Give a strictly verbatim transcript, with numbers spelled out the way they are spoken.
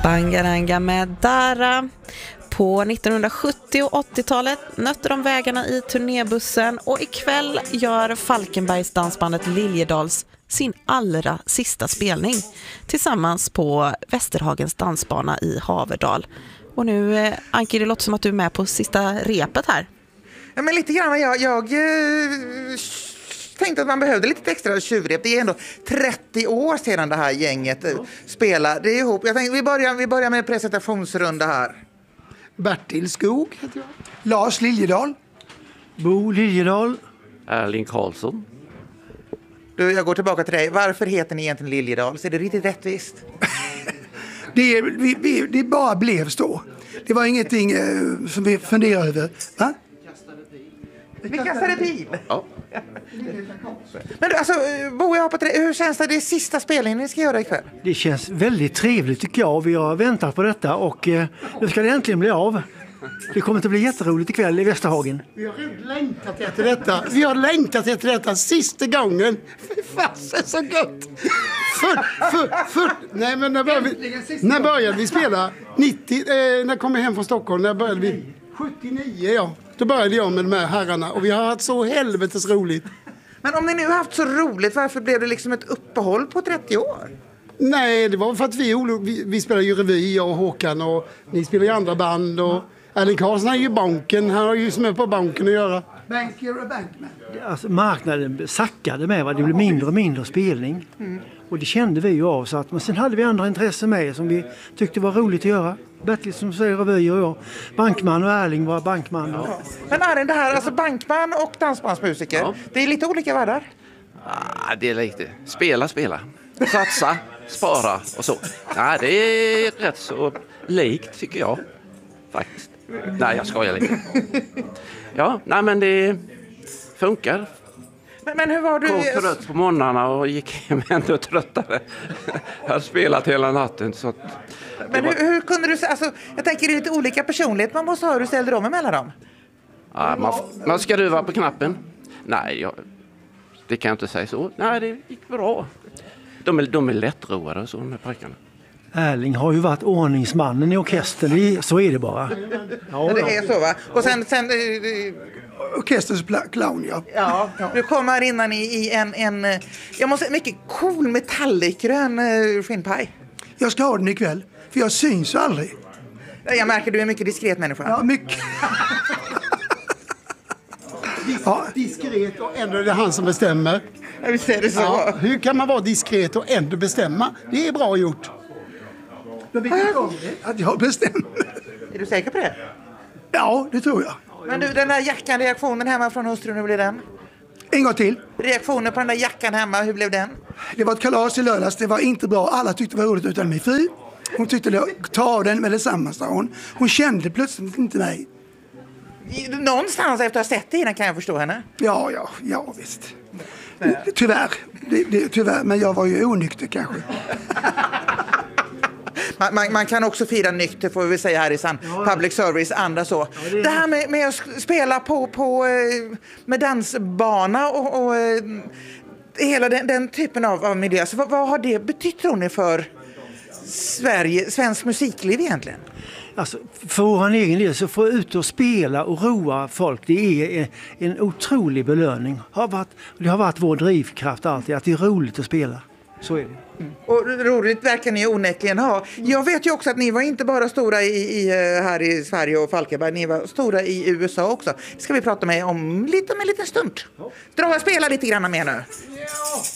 Bangaranga med Dara. På nittonhundrasjuttio- och åttiotalet nötte de vägarna i turnébussen och ikväll gör Falkenbergs dansbandet Liljedals sin allra sista spelning tillsammans på Västerhagens dansbana i Haverdal. Och nu, eh, Anki, det låter som att du är med på sista repet här. Ja, men lite grann. Jag, jag eh, tänkte att man behövde lite extra tjuvrep. Det är ändå trettio år sedan det här gänget eh, spelade ihop. Jag tänkte, vi, börjar, vi börjar med en presentationsrunda här. Bertil Skog heter jag. Lars Liljedal. Bo Liljedal. Erling Karlsson. Du, jag går tillbaka till dig. Varför heter ni egentligen Liljedal? Så är det riktigt rättvist? det, vi, vi, det bara blev så. Det var ingenting eh, som vi funderade över. Va? Vi kastade pil. Ja. Men du, alltså, Bo, jag hoppas till dig. Hur känns det? Det är sista spelningen ni ska göra ikväll. Det känns väldigt trevligt tycker jag. Vi har väntat på detta och eh, nu ska det äntligen bli av. Det kommer att bli jätteroligt ikväll i Västerhagen. Vi har längtat efter detta. Vi har längtat efter detta sista gången. Fy fasen så gott. För, för, för, nej, men när började vi, när började vi spela? nittio, eh, när kom jag hem från Stockholm? När började vi? sjuttionio, ja. Då började jag med de här herrarna. Och vi har haft så helvetes roligt. Men om ni nu har haft så roligt, varför blev det liksom ett uppehåll på trettio år? Nej, det var för att vi, vi, vi spelar ju revy, jag och Håkan. Och ni spelar ju andra band. Och Erling Karlsson är ju banken. Han har ju som är på banken att göra. Banker och bankman. Alltså, marknaden sackade med. Va? Det blev mindre och mindre spelning. Mm. Och det kände vi ju av. Så att, men sen hade vi andra intressen med som vi tyckte var roligt att göra. Bertil som säger revy och jag. Bankman och Erling var bankman. Och... Ja. Men Erling, det här, alltså bankman och dansbandsmusiker, ja. Det är lite olika världar. Ah, det är lite. Spela, spela. Satsa, spara och så. Ah, det är rätt så likt tycker jag. Faktiskt. Nej, jag skojar lite. Ja, nej men det funkar. Men, men hur var du? Kom trött på morgnarna och gick hem ändå tröttare. Jag har spelat hela natten så att... Men var... hur, hur kunde du... Alltså, jag tänker det är lite olika personlighet. Man måste ha hur du ställde dem emellan dem. Ja, man, man ska ruva på knappen. Nej, jag, det kan jag inte säga så. Nej, det gick bra. De är, de är lättroade så, de här pojkarna. Erling har ju varit ordningsmannen i orkestern, så är det bara. Ja, det är så va? Och sen... sen orkesterns clown, ja. Ja, du kommer innan i, i en, en... Jag måste säga, mycket cool metallikgrön uh, skinnpaj. Jag ska ha den ikväll, för jag syns ju aldrig. Jag märker du är en mycket diskret människa. Ja, mycket. Dis- ja. Diskret och ändå är det han som bestämmer. Ja, visst är det så. Ja, hur kan man vara diskret och ändå bestämma? Det är bra gjort. Jag vet inte om det, att jag bestämmer. Är du säker på det? Ja, det tror jag. Men du, den där jackan, reaktionen hemma från hustrun, hur blev den? En gång till. Reaktionen på den där jackan hemma, hur blev den? Det var ett kalas i lördags, det var inte bra. Alla tyckte det var roligt utan min fru. Hon tyckte, ta av den med detsamma, sa hon. Hon kände plötsligt inte mig. Någonstans efter att ha sett det innan kan jag förstå henne. Ja, ja, ja visst. Tyvärr, det, det, tyvärr, men jag var ju onykter kanske. Man, man, man kan också fira nykter, får vi säga här i San Public Service, andra så. Ja, det, det här med, med att spela på, på med dansbana och, och hela den, den typen av, av miljö. Så vad, vad har det betytt, tror ni, för Sverige, svensk musikliv egentligen? Alltså, för vår egen del så få ut och spela och roa folk, det är en, en otrolig belöning. Har varit, det har varit vår drivkraft alltid, att det är roligt att spela. Så är det. Mm. Och roligt verkar ni onekligen ha. Jag vet ju också att ni var inte bara stora i, i, här i Sverige och Falkenberg, ni var stora i U S A också. Det ska vi prata med om lite med en liten stund. Dra och spela lite grann med nu.